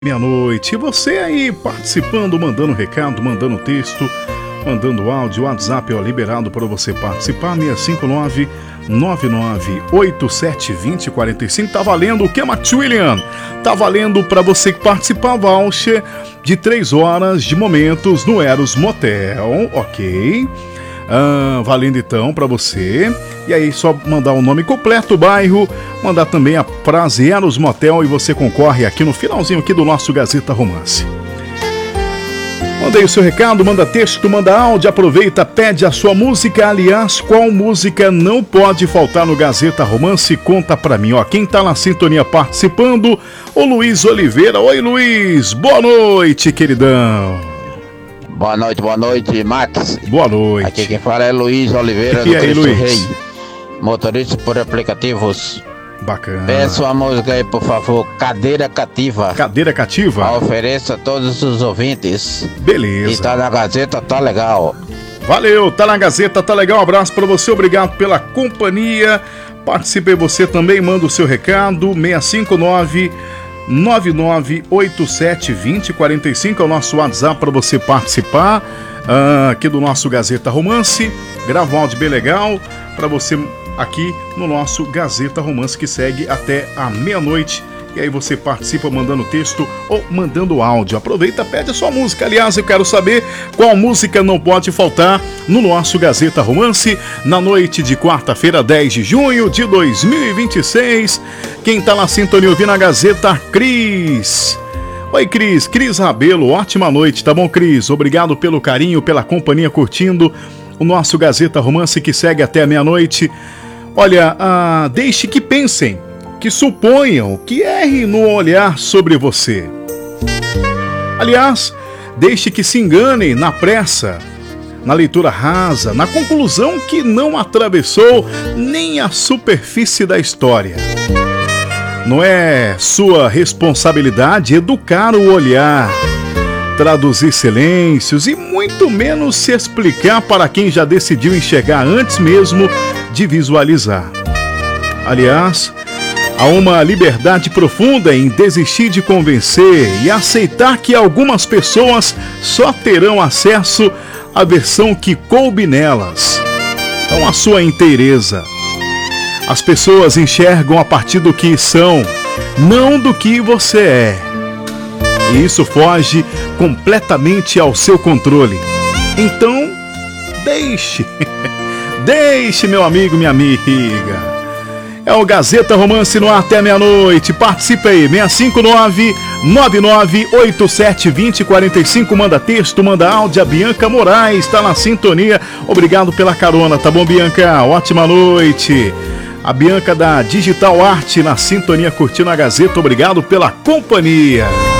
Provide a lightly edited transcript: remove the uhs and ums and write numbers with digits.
Meia-noite. E você aí participando, mandando recado, mandando texto, mandando áudio, WhatsApp liberado para você participar. 659-9987-2045. Tá valendo o que, Maxwilliam? Tá valendo para você participar, voucher de 3 horas de momentos no Eros Motel, ok? Valendo então para você. E aí só mandar o nome completo, o bairro, mandar também a frase Eros Motel e você concorre aqui no finalzinho aqui do nosso Gazeta Romance. Manda aí o seu recado, manda texto, manda áudio, aproveita, pede a sua música. Aliás, qual música não pode faltar no Gazeta Romance? Conta pra mim, ó. Quem tá na sintonia participando, o Luiz Oliveira. Oi, Luiz, boa noite, queridão. Boa noite, Max. Boa noite. Aqui quem fala é Luiz Oliveira, e do aí, Cristo Luiz? Rei, motorista por aplicativos. Bacana. Peço a música aí, por favor, Cadeira Cativa. Cadeira Cativa? Ofereço a todos os ouvintes. Beleza. E tá na Gazeta, tá legal. Valeu, tá na Gazeta, tá legal. Um abraço pra você, obrigado pela companhia. Participe você também, manda o seu recado. 659-9987-2045 é o nosso WhatsApp para você participar aqui do nosso Gazeta Romance. Grava um áudio bem legal para você aqui no nosso Gazeta Romance, que segue até a meia-noite. E aí você participa mandando texto ou mandando áudio. Aproveita, pede a sua música. Aliás, eu quero saber qual música não pode faltar no nosso Gazeta Romance na noite de quarta-feira, 10 de junho de 2026. Quem tá na sintonia ouvindo a Gazeta, Cris. Oi, Cris. Cris Rabelo, ótima noite, tá bom, Cris? Obrigado pelo carinho, pela companhia, curtindo o nosso Gazeta Romance que segue até a meia-noite. Olha, deixe que pensem, que suponham, que errem no olhar sobre você. Aliás, deixe que se enganem na pressa, na leitura rasa, na conclusão que não atravessou nem a superfície da história. Não é sua responsabilidade educar o olhar, traduzir silêncios e muito menos se explicar para quem já decidiu enxergar antes mesmo de visualizar. Aliás, há uma liberdade profunda em desistir de convencer e aceitar que algumas pessoas só terão acesso à versão que coube nelas, não a sua inteireza. As pessoas enxergam a partir do que são, não do que você é. E isso foge completamente ao seu controle. Então, deixe, meu amigo, minha amiga. É o Gazeta Romance no ar até meia-noite. Participe aí, 659-9987-2045. Manda texto, manda áudio. A Bianca Moraes está na sintonia. Obrigado pela carona, tá bom, Bianca? Ótima noite. A Bianca da Digital Arte na sintonia, curtindo a Gazeta. Obrigado pela companhia.